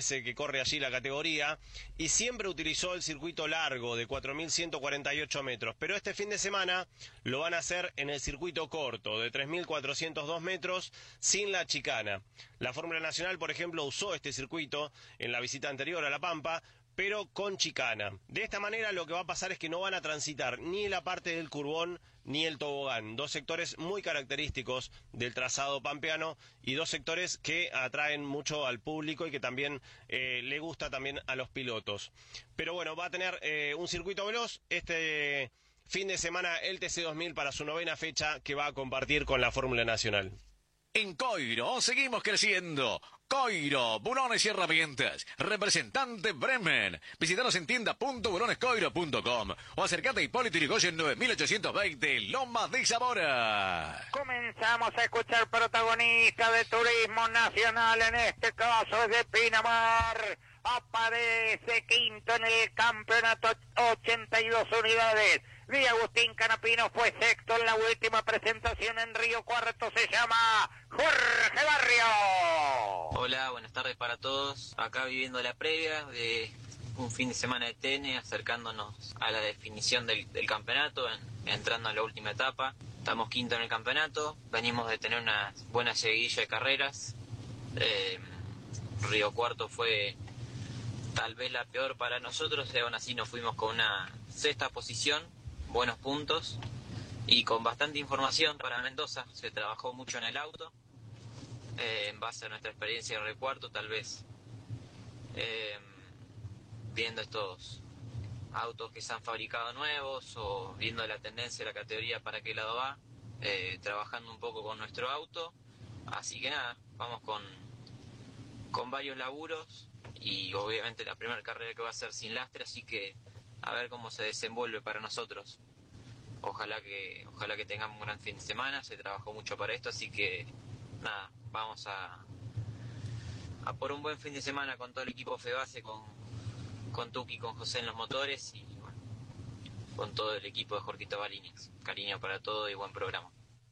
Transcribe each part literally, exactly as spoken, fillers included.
veces que corre allí la categoría y siempre utilizó el circuito largo de cuatro mil ciento cuarenta y ocho metros, pero este fin de semana lo van a hacer en el circuito corto de tres mil cuatrocientos dos metros sin la chicana. La Fórmula Nacional, por ejemplo, usó este circuito en la visita anterior a La Pampa, pero con chicana. De esta manera lo que va a pasar es que no van a transitar ni la parte del curbón ni el tobogán, dos sectores muy característicos del trazado pampeano y dos sectores que atraen mucho al público y que también eh, le gusta también a los pilotos. Pero bueno, va a tener eh, un circuito veloz este fin de semana el T C dos mil para su novena fecha que va a compartir con la Fórmula Nacional. En Coiro seguimos creciendo. Coiro, bulones y herramientas. Representante Bremen. Visítanos en tienda punto bulones coiro punto com o acércate a Hipólito Yrigoyen nueve mil ochocientos veinte, Lomas de Zamora. Comenzamos a escuchar protagonista de turismo nacional, en este caso es de Pinamar. Aparece quinto en el campeonato, ochenta y dos unidades. Di Agustín Canapino fue sexto en la última presentación en Río Cuarto, se llama Jorge Barrio. Hola, buenas tardes para todos. Acá viviendo la previa de un fin de semana de T N, acercándonos a la definición del, del campeonato, en, entrando a la última etapa. Estamos quinto en el campeonato, venimos de tener una buena seguidilla de carreras. Eh, Río Cuarto fue tal vez la peor para nosotros, y aún así nos fuimos con una sexta posición, buenos puntos y con bastante información para Mendoza. Se trabajó mucho en el auto, eh, en base a nuestra experiencia en Río Cuarto, tal vez eh, viendo estos autos que se han fabricado nuevos o viendo la tendencia de la categoría para qué lado va, eh, trabajando un poco con nuestro auto. Así que nada, vamos con, con varios laburos y obviamente la primera carrera que va a ser sin lastre, así que a ver cómo se desenvuelve para nosotros. Ojalá que ojalá que tengamos un gran fin de semana, se trabajó mucho para esto, así que nada, vamos a, a por un buen fin de semana con todo el equipo FEBASE, con, con Tuki, con José en los motores y bueno, con todo el equipo de Jorgito Balines. Cariño para todo y buen programa.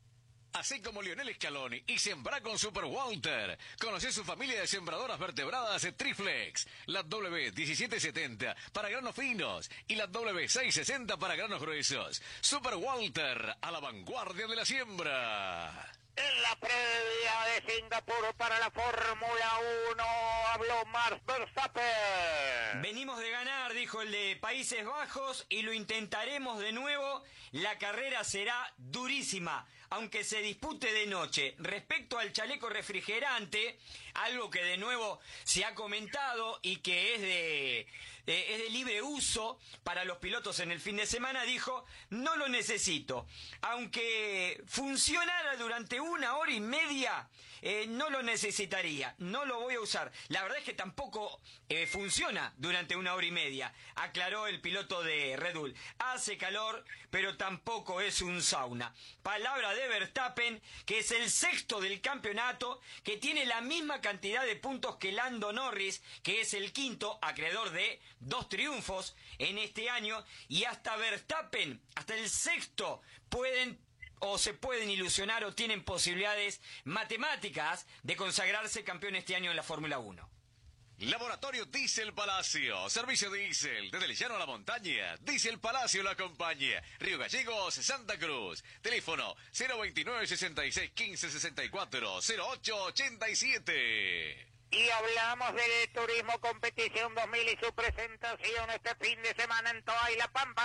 Así como Lionel Scaloni y sembra con Super Walter. Conoce su familia de sembradoras vertebradas Triflex. La W diecisiete setenta para granos finos y la W seiscientos sesenta para granos gruesos. Super Walter, a la vanguardia de la siembra. En la previa de Singapur para la Fórmula uno habló Max Verstappen. Venimos de ganar, dijo el de Países Bajos, y lo intentaremos de nuevo. La carrera será durísima, aunque se dispute de noche. Respecto al chaleco refrigerante, algo que de nuevo se ha comentado y que es de, eh, es de libre uso para los pilotos en el fin de semana, dijo, no lo necesito. Aunque funcionara durante una hora y media, eh, no lo necesitaría, no lo voy a usar. La verdad es que tampoco eh, funciona durante una hora y media, aclaró el piloto de Red Bull. Hace calor, pero tampoco es un sauna. Palabra de Verstappen, que es el sexto del campeonato, que tiene la misma cantidad de puntos que Lando Norris, que es el quinto, acreedor de dos triunfos en este año, y hasta Verstappen, hasta el sexto, pueden o se pueden ilusionar o tienen posibilidades matemáticas de consagrarse campeón este año en la Fórmula uno. Laboratorio Diesel Palacio, servicio diésel, desde el llano a la montaña, Diesel Palacio lo acompaña, Río Gallegos, Santa Cruz, teléfono cero veintinueve, sesenta y seis, quince, sesenta y cuatro, cero ocho ochenta y siete. Y hablamos del Turismo Competición dos mil y su presentación este fin de semana en Toay La Pampa,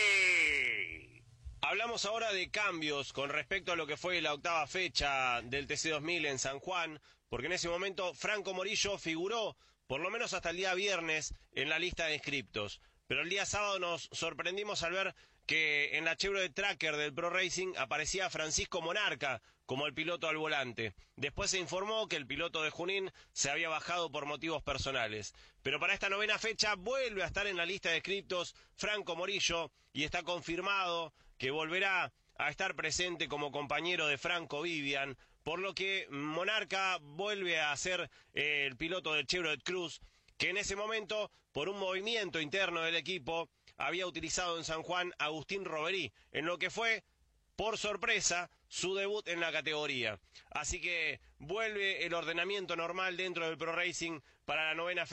Miki. Hablamos ahora de cambios con respecto a lo que fue la octava fecha del T C dos mil en San Juan, porque en ese momento Franco Morillo figuró, por lo menos hasta el día viernes, en la lista de inscriptos. Pero el día sábado nos sorprendimos al ver que en la Chevrolet Tracker del Pro Racing aparecía Francisco Monarca como el piloto al volante. Después se informó que el piloto de Junín se había bajado por motivos personales. Pero para esta novena fecha vuelve a estar en la lista de inscriptos Franco Morillo y está confirmado que volverá a estar presente como compañero de Franco Vivian, por lo que Monarca vuelve a ser eh, el piloto del Chevrolet Cruz, que en ese momento, por un movimiento interno del equipo, había utilizado en San Juan a Agustín Roverí, en lo que fue, por sorpresa, su debut en la categoría. Así que vuelve el ordenamiento normal dentro del Pro Racing para la novena fecha.